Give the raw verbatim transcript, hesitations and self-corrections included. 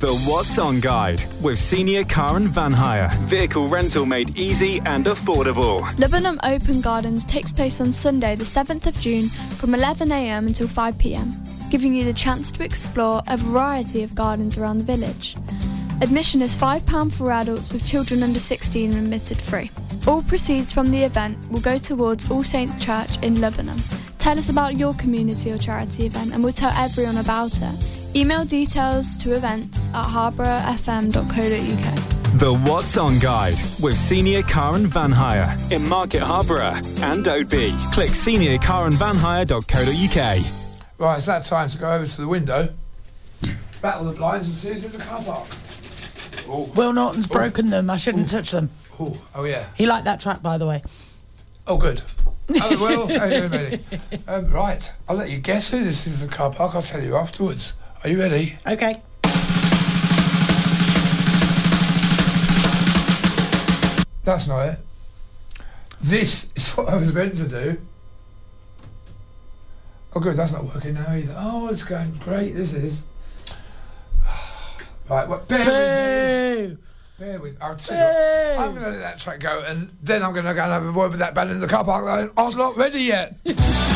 The What's On Guide with Senior Car and Van Hire. Vehicle rental made easy and affordable. Lebanon Open Gardens takes place on Sunday the seventh of June from eleven a m until five p m, giving you the chance to explore a variety of gardens around the village. Admission is five pounds for adults, with children under sixteen admitted free. All proceeds from the event will go towards All Saints Church in Lebanon. Tell us about your community or charity event and we'll tell everyone about it. Email details to events at harborough f m dot co dot u k. The What's On Guide with Senior Car and Van Hire in Market Harborough and Oadby. Click senior car and van hire dot co dot u k. Right, it's that time to go over to the window, battle the blinds and see who's in the car park. Ooh. Will Norton's Ooh. broken them. I shouldn't Ooh. touch them. Ooh. Oh, yeah. He liked that track, by the way. Oh, good. Hello, Will. How you doing, matey? Um, right, I'll let you guess who this is in the car park. I'll tell you afterwards. Are you ready? Okay. That's not it. This is what I was meant to do. Oh, good, that's not working now either. Oh, it's going great, this is. Right, what? Bear with me. Bear with I'll tell you what, I'm going to let that track go and then I'm going to go and have a word with that band in the car park. I was not ready yet.